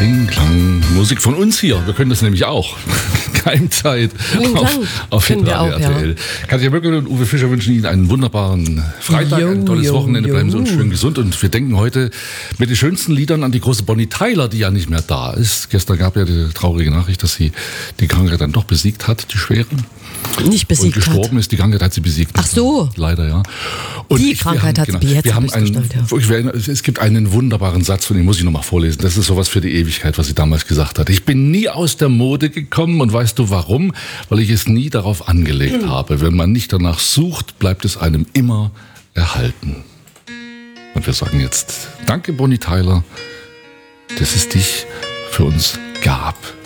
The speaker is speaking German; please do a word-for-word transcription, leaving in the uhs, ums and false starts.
Kling, Klang. Musik von uns hier. Wir können das nämlich auch. Keimzeit Kling, auf, Klang. auf Können wir Hitradio auch, R T L. ja. Katja Möckel und Uwe Fischer wünschen Ihnen einen wunderbaren Freitag, Jo, ein tolles jo, Wochenende. jo. Bleiben Sie uns schön gesund. Und wir denken heute mit den schönsten Liedern an die große Bonnie Tyler, die ja nicht mehr da ist. Gestern gab ja die traurige Nachricht, dass sie die Krankheit dann doch besiegt hat, die schwere. Nicht besiegt und gestorben hat. ist. Die Krankheit hat sie besiegt. Ach so. Leider, ja. Und Die ich, Krankheit wir hat sie haben, besiegt. Jetzt wir hab haben ich's einen, verstanden, ja. ich werde, Es gibt einen wunderbaren Satz von ihm, muss ich nochmal vorlesen. Das ist sowas für die Ewigkeit, was sie damals gesagt hat. Ich bin nie aus der Mode gekommen und weißt du warum? Weil ich es nie darauf angelegt habe. Wenn man nicht danach sucht, bleibt es einem immer erhalten. Und wir sagen jetzt, danke Bonnie Tyler, dass es dich für uns gab.